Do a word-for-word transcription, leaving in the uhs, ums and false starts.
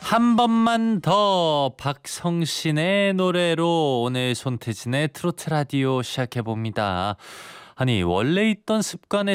한 번만 더 박성신의 노래로 오늘 손태진의 트로트 라디오 시작해봅니다. 아니 원래 있던 습관에